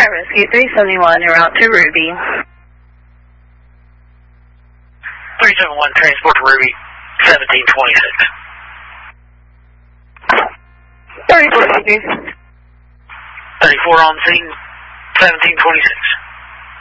Rescue 371, you're out to Ruby. 371, transport to Ruby, 1726. 34 34 on scene, 1726.